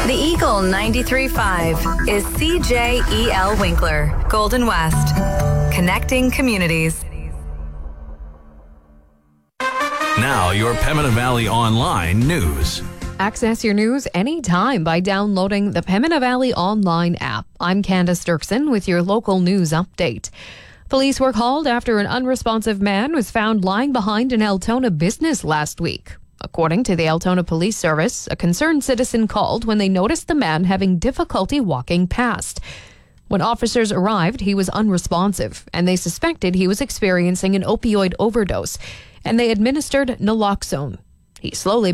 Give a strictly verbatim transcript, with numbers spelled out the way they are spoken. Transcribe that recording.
The Eagle ninety-three point five is C J E L Winkler, Golden West. Connecting communities. Now, your Pembina Valley Online news. Access your news anytime by downloading the Pembina Valley Online app. I'm Candace Dirksen with your local news update. Police were called after an unresponsive man was found lying behind an Altona business last week. According to the Altona Police Service, a concerned citizen called when they noticed the man having difficulty walking past. When officers arrived, he was unresponsive, and they suspected he was experiencing an opioid overdose, and they administered naloxone. He slowly